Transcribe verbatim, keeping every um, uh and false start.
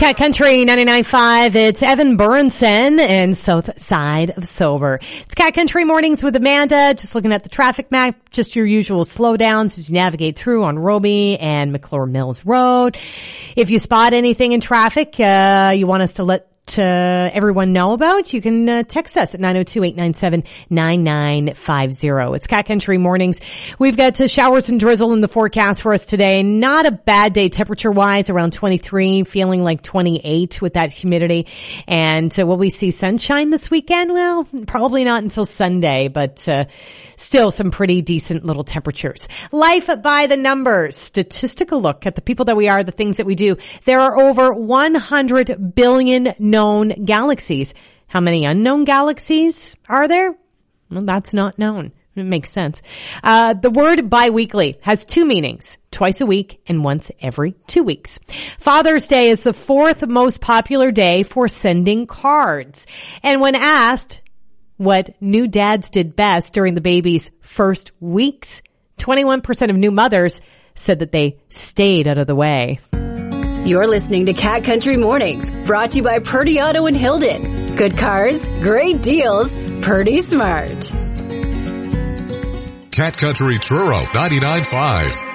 Cat Country ninety-nine point five. It's Evan Burnson and South Side of Sober. It's Cat Country Mornings with Amanda. Just looking at the traffic map, just your usual slowdowns as you navigate through on Roby and McClure Mills Road. If you spot anything in traffic, uh, you want us to let to everyone know about, you can uh, text us at nine oh two, eight nine seven, nine nine five oh. It's Cat Country Mornings. We've got uh, showers and drizzle in the forecast for us today. Not a bad day temperature-wise, around twenty-three, feeling like twenty-eight with that humidity. And uh, will we see sunshine this weekend? Well, probably not until Sunday, but uh, still some pretty decent little temperatures. Life by the numbers. Statistical look at the people that we are, the things that we do. There are over one hundred billion known galaxies. How many unknown galaxies are there? Well, that's not known. It makes sense. Uh, the word biweekly has two meanings, twice a week and once every two weeks. Father's Day is the fourth most popular day for sending cards. And when asked what new dads did best during the baby's first weeks, twenty-one percent of new mothers said that they stayed out of the way. You're listening to Cat Country Mornings, brought to you by Purdy Auto in Hilden. Good cars, great deals, Purdy Smart. Cat Country Truro ninety-nine point five.